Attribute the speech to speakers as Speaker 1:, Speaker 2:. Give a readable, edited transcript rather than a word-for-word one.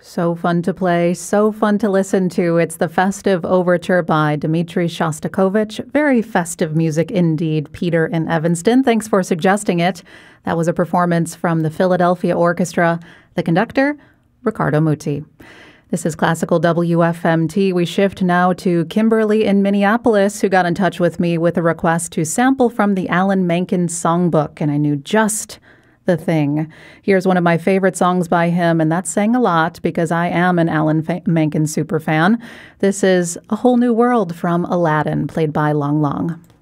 Speaker 1: So fun to play, so fun to listen to. It's the Festive Overture by Dmitri Shostakovich. Very festive music indeed, Peter in Evanston. Thanks for suggesting it. That was a performance from the Philadelphia Orchestra. The conductor, Riccardo Muti. This is Classical WFMT. We shift now to Kimberly in Minneapolis, who got in touch with me with a request to sample from the Alan Menken songbook, and I knew just the thing. Here's one of my favorite songs by him, and that's saying a lot because I am an Alan Menken superfan. This is A Whole New World from Aladdin, played by Lang Lang.